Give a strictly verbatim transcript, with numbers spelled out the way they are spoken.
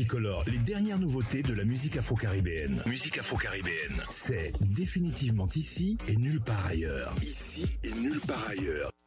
Tropicolore, les dernières nouveautés de la musique afro-caribéenne. Musique afro-caribéenne, c'est définitivement ici et nulle part ailleurs. Ici et nulle part ailleurs.